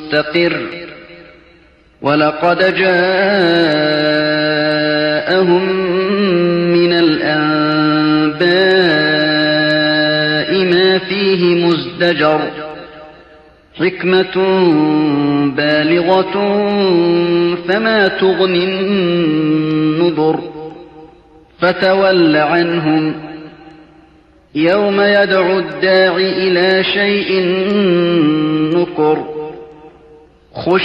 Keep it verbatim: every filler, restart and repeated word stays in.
مستقر ولقد جاءهم من الأنباء ما فيه مزدجر حكمة بالغة فما تغني النذر فتول عنهم يوم يدعو الداع إلى شيء نكر